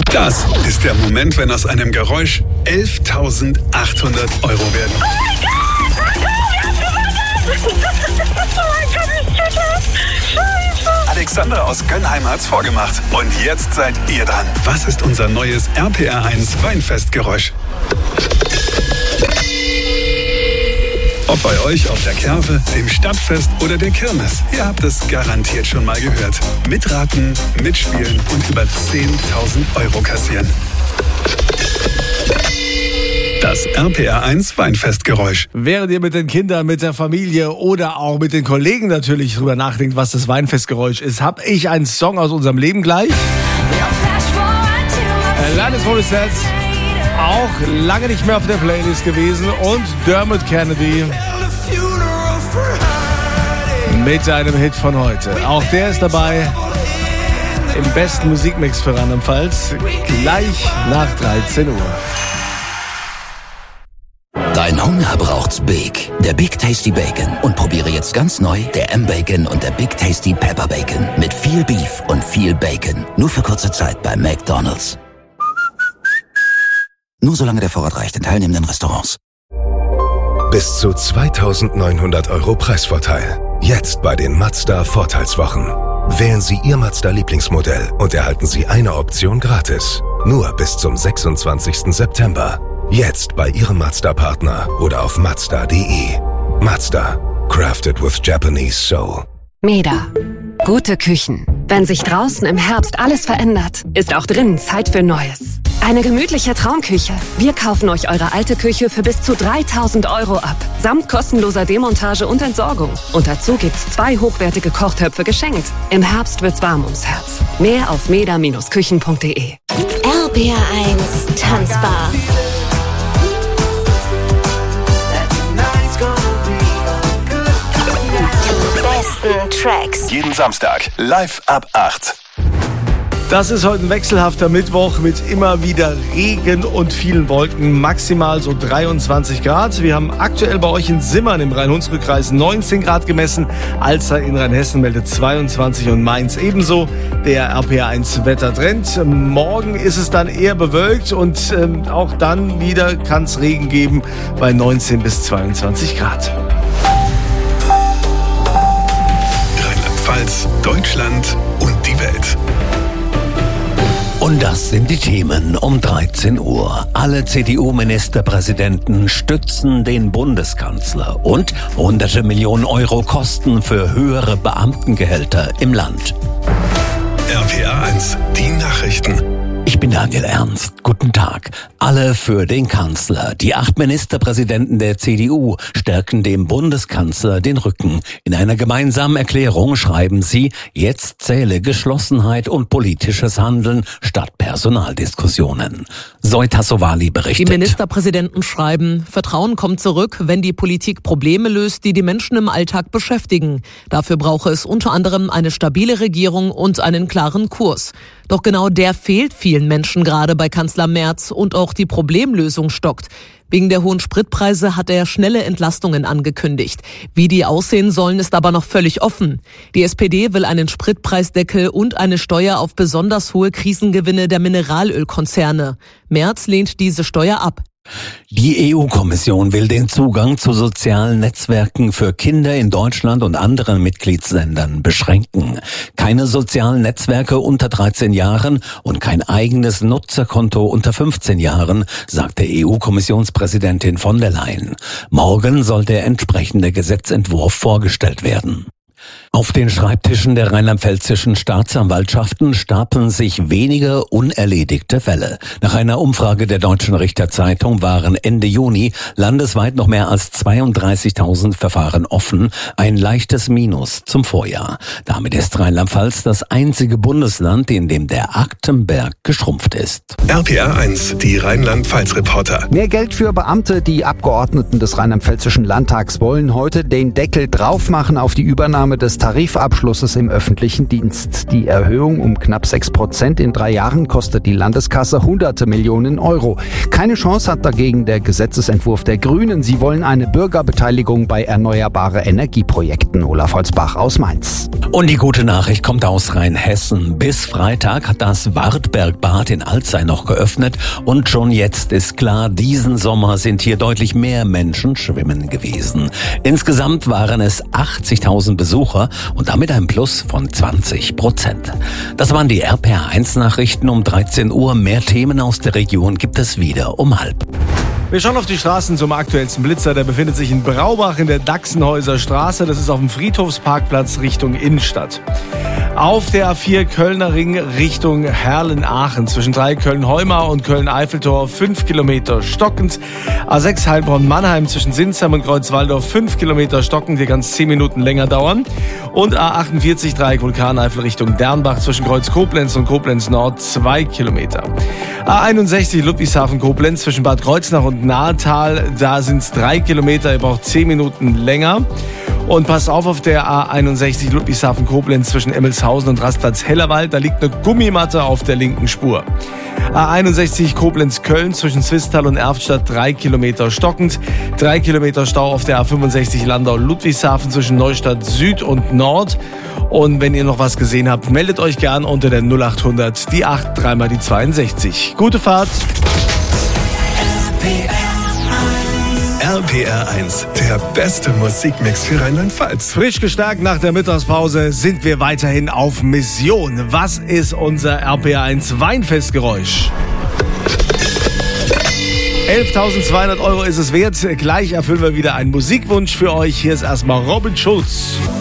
Das ist der Moment, wenn aus einem Geräusch 11.800 Euro werden. Oh mein Gott! Oh mein Gott, ich check das! Scheiße! Alexander aus Gönnheim hat's vorgemacht. Und jetzt seid ihr dran. Was ist unser neues RPR1 Weinfestgeräusch? Ob bei euch auf der Kerwe, dem Stadtfest oder der Kirmes, ihr habt es garantiert schon mal gehört. Mitraten, mitspielen und über 10.000 Euro kassieren. Das RPR1 Weinfestgeräusch. Während ihr mit den Kindern, mit der Familie oder auch mit den Kollegen natürlich drüber nachdenkt, was das Weinfestgeräusch ist, habe ich einen Song aus unserem Leben gleich. Alanis Morissette, auch lange nicht mehr auf der Playlist gewesen, und Dermot Kennedy mit einem Hit von heute. Auch der ist dabei im besten Musikmix für Rheinland-Pfalz, gleich nach 13 Uhr. Dein Hunger braucht's Big. Der Big Tasty Bacon. Und probiere jetzt ganz neu der M-Bacon und der Big Tasty Pepper Bacon. Mit viel Beef und viel Bacon. Nur für kurze Zeit bei McDonald's. Nur solange der Vorrat reicht in teilnehmenden Restaurants. Bis zu 2.900 Euro Preisvorteil. Jetzt bei den Mazda Vorteilswochen. Wählen Sie Ihr Mazda-Lieblingsmodell und erhalten Sie eine Option gratis. Nur bis zum 26. September. Jetzt bei Ihrem Mazda-Partner oder auf Mazda.de. Mazda. Crafted with Japanese soul. Meda. Gute Küchen. Wenn sich draußen im Herbst alles verändert, ist auch drinnen Zeit für Neues. Eine gemütliche Traumküche. Wir kaufen euch eure alte Küche für bis zu 3.000 Euro ab. Samt kostenloser Demontage und Entsorgung. Und dazu gibt's 2 hochwertige Kochtöpfe geschenkt. Im Herbst wird's warm ums Herz. Mehr auf meda-küchen.de. RPR1 Tanzbar. Die besten Tracks. Jeden Samstag live ab 8. Das ist heute ein wechselhafter Mittwoch mit immer wieder Regen und vielen Wolken, maximal so 23 Grad. Wir haben aktuell bei euch in Simmern im Rhein-Hunsrück-Kreis 19 Grad gemessen. Alzer in Rheinhessen meldet 22 und Mainz ebenso. Der RPR1 Wettertrend. Morgen ist es dann eher bewölkt und auch dann wieder kann es Regen geben bei 19 bis 22 Grad. Rheinland-Pfalz, Deutschland und die Welt. Und das sind die Themen um 13 Uhr. Alle CDU-Ministerpräsidenten stützen den Bundeskanzler und hunderte Millionen Euro Kosten für höhere Beamtengehälter im Land. RPR1, die Nachrichten. Ich bin Daniel Ernst. Guten Tag. Alle für den Kanzler. Die 8 Ministerpräsidenten der CDU stärken dem Bundeskanzler den Rücken. In einer gemeinsamen Erklärung schreiben sie, jetzt zähle Geschlossenheit und politisches Handeln statt Personaldiskussionen. Zoe Tassovali berichtet. Die Ministerpräsidenten schreiben, Vertrauen kommt zurück, wenn die Politik Probleme löst, die die Menschen im Alltag beschäftigen. Dafür brauche es unter anderem eine stabile Regierung und einen klaren Kurs. Doch genau der fehlt vielen Menschen gerade bei Kanzler Merz, und auch die Problemlösung stockt. Wegen der hohen Spritpreise hat er schnelle Entlastungen angekündigt. Wie die aussehen sollen, ist aber noch völlig offen. Die SPD will einen Spritpreisdeckel und eine Steuer auf besonders hohe Krisengewinne der Mineralölkonzerne. Merz lehnt diese Steuer ab. Die EU-Kommission will den Zugang zu sozialen Netzwerken für Kinder in Deutschland und anderen Mitgliedsländern beschränken. Keine sozialen Netzwerke unter 13 Jahren und kein eigenes Nutzerkonto unter 15 Jahren, sagte EU-Kommissionspräsidentin von der Leyen. Morgen soll der entsprechende Gesetzentwurf vorgestellt werden. Auf den Schreibtischen der rheinland-pfälzischen Staatsanwaltschaften stapeln sich wenige unerledigte Fälle. Nach einer Umfrage der Deutschen Richterzeitung waren Ende Juni landesweit noch mehr als 32.000 Verfahren offen, ein leichtes Minus zum Vorjahr. Damit ist Rheinland-Pfalz das einzige Bundesland, in dem der Aktenberg geschrumpft ist. RPR1, die Rheinland-Pfalz-Reporter. Mehr Geld für Beamte. Die Abgeordneten des Rheinland-Pfälzischen Landtags wollen heute den Deckel drauf machen auf die Übernahme Maßnahme des Tarifabschlusses im öffentlichen Dienst. Die Erhöhung um knapp 6% in 3 Jahren kostet die Landeskasse hunderte Millionen Euro. Keine Chance hat dagegen der Gesetzesentwurf der Grünen. Sie wollen eine Bürgerbeteiligung bei erneuerbare Energieprojekten. Olaf Holzbach aus Mainz. Und die gute Nachricht kommt aus Rheinhessen. Bis Freitag hat das Wartbergbad in Alzey noch geöffnet. Und schon jetzt ist klar, diesen Sommer sind hier deutlich mehr Menschen schwimmen gewesen. Insgesamt waren es 80.000 Besucher und damit ein Plus von 20%. Das waren die RPR1-Nachrichten um 13 Uhr. Mehr Themen aus der Region gibt es wieder um 12:30. Wir schauen auf die Straßen zum aktuellsten Blitzer. Der befindet sich in Braubach in der Dachsenhäuser Straße. Das ist auf dem Friedhofsparkplatz Richtung Innenstadt. Auf der A4 Kölner Ring Richtung Herlen-Aachen zwischen Köln-Heumar und Köln-Eiffeltor 5 Kilometer stockend. A6 Heilbronn-Mannheim zwischen Sinsheim und Kreuzwaldorf 5 Kilometer stockend, die kann 10 Minuten länger dauern. Und A48 Dreieck Vulkaneifel Richtung Dernbach zwischen Kreuz Koblenz und Koblenz Nord 2 Kilometer. A61 Ludwigshafen-Koblenz zwischen Bad Kreuznach und Nahetal, da sind es 3 Kilometer, ihr braucht 10 Minuten länger. Und passt auf der A61 Ludwigshafen-Koblenz zwischen Emmelshausen und Rastplatz Hellerwald. Da liegt eine Gummimatte auf der linken Spur. A61 Koblenz-Köln zwischen Swisttal und Erftstadt 3 Kilometer stockend. 3 Kilometer Stau auf der A65 Landau-Ludwigshafen zwischen Neustadt Süd und Nord. Und wenn ihr noch was gesehen habt, meldet euch gern unter der 0800 die 8 3 mal die 62. Gute Fahrt! RPR1, der beste Musikmix für Rheinland-Pfalz. Frisch gestärkt nach der Mittagspause sind wir weiterhin auf Mission. Was ist unser RPR1 Weinfestgeräusch? 11.200 € ist es wert. Gleich erfüllen wir wieder einen Musikwunsch für euch. Hier ist erstmal Robin Schulz.